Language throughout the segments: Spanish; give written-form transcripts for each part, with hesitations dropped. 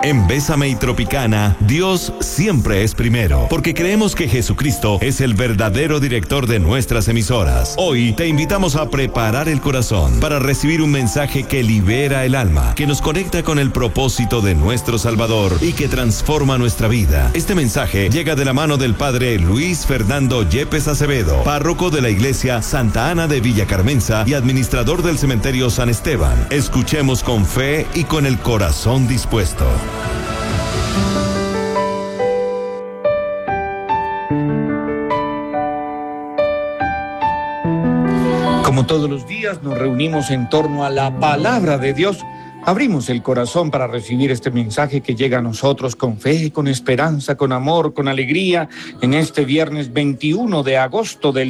En Bésame y Tropicana, Dios siempre es primero, porque creemos que Jesucristo es el verdadero director de nuestras emisoras. Hoy te invitamos a preparar el corazón para recibir un mensaje que libera el alma, que nos conecta con el propósito de nuestro Salvador y que transforma nuestra vida. Este mensaje llega de la mano del Padre Luis Fernando Yepes Acevedo, párroco de la Iglesia Santa Ana de Villa Carmenza y administrador del Cementerio San Esteban. Escuchemos con fe y con el corazón dispuesto. Como todos los días nos reunimos en torno a la palabra de Dios. Abrimos el corazón para recibir este mensaje que llega a nosotros con fe, con esperanza, con amor, con alegría. En este viernes 21 de agosto del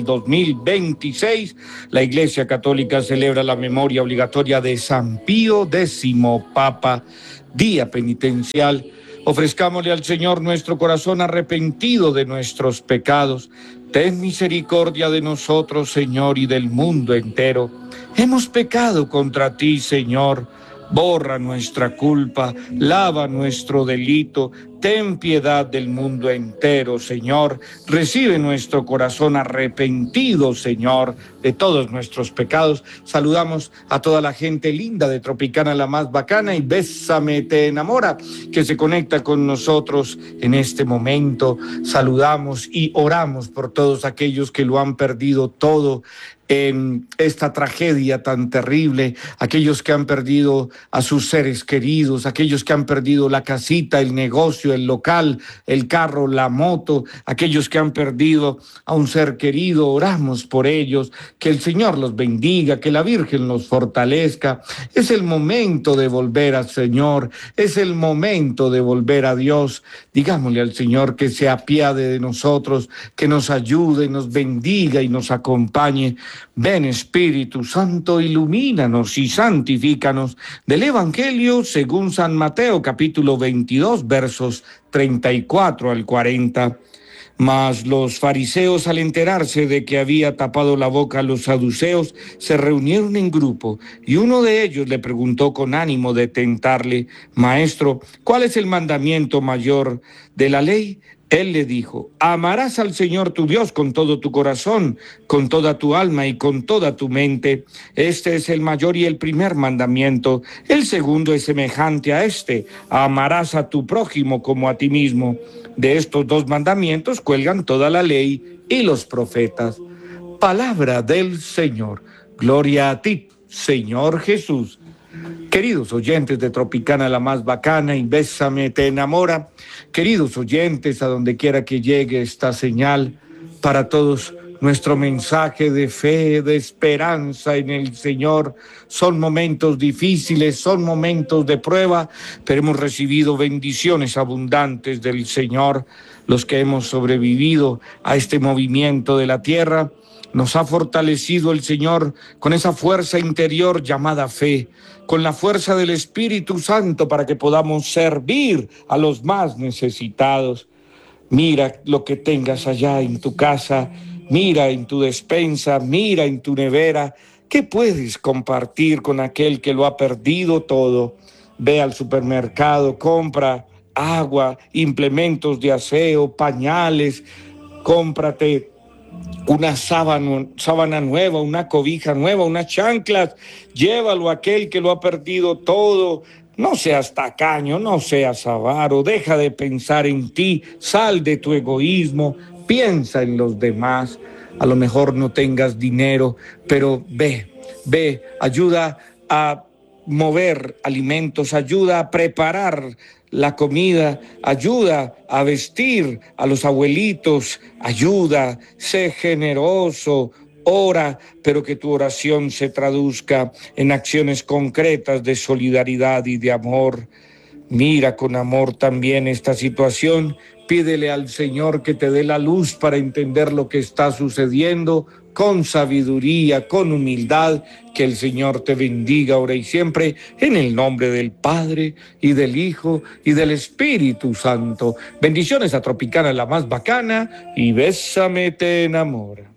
2026, la Iglesia Católica celebra la memoria obligatoria de San Pío X, Papa, día penitencial. Ofrezcámosle al Señor nuestro corazón arrepentido de nuestros pecados. Ten misericordia de nosotros, Señor, y del mundo entero. Hemos pecado contra ti, Señor. Borra nuestra culpa, lava nuestro delito, ten piedad del mundo entero, Señor. Recibe nuestro corazón arrepentido, Señor, de todos nuestros pecados. Saludamos a toda la gente linda de Tropicana, la más bacana, y Bésame te enamora, que se conecta con nosotros en este momento. Saludamos y oramos por todos aquellos que lo han perdido todo en esta tragedia tan terrible, aquellos que han perdido a sus seres queridos, aquellos que han perdido la casita, el negocio, el local, el carro, la moto, aquellos que han perdido a un ser querido. Oramos por ellos, que el Señor los bendiga, que la Virgen los fortalezca. Es el momento de volver al Señor, es el momento de volver a Dios. Digámosle al Señor que se apiade de nosotros, que nos ayude, nos bendiga y nos acompañe. Ven, Espíritu Santo, ilumínanos y santifícanos. Del Evangelio según San Mateo, capítulo 22, versos 34 al 40. Mas los fariseos, al enterarse de que había tapado la boca a los saduceos, se reunieron en grupo, y uno de ellos le preguntó con ánimo de tentarle: Maestro, ¿cuál es el mandamiento mayor de la ley? Él le dijo: amarás al Señor tu Dios con todo tu corazón, con toda tu alma y con toda tu mente. Este es el mayor y el primer mandamiento. El segundo es semejante a este: amarás a tu prójimo como a ti mismo. De estos dos mandamientos cuelgan toda la ley y los profetas. Palabra del Señor. Gloria a ti, Señor Jesús. Queridos oyentes de Tropicana, la más bacana, y Bésame te enamora, queridos oyentes, a donde quiera que llegue esta señal, para todos nuestro mensaje de fe, de esperanza en el Señor. Son momentos difíciles, son momentos de prueba, pero hemos recibido bendiciones abundantes del Señor. Los que hemos sobrevivido a este movimiento de la tierra, nos ha fortalecido el Señor con esa fuerza interior llamada fe, con la fuerza del Espíritu Santo para que podamos servir a los más necesitados. Mira lo que tengas allá en tu casa, mira en tu despensa, mira en tu nevera. ¿Qué puedes compartir con aquel que lo ha perdido todo? Ve al supermercado, compra agua, implementos de aseo, pañales, cómprate una sábana nueva, una cobija nueva, unas chanclas. Llévalo a aquel que lo ha perdido todo. No seas tacaño, no seas avaro, deja de pensar en ti, sal de tu egoísmo, piensa en los demás. A lo mejor no tengas dinero, pero ve, ayuda a mover alimentos, ayuda a preparar la comida, ayuda a vestir a los abuelitos, ayuda, sé generoso, ora, pero que tu oración se traduzca en acciones concretas de solidaridad y de amor. Mira con amor también esta situación, pídele al Señor que te dé la luz para entender lo que está sucediendo, con sabiduría, con humildad. Que el Señor te bendiga ahora y siempre, en el nombre del Padre, y del Hijo, y del Espíritu Santo. Bendiciones a Tropicana, la más bacana, y Bésame te enamora.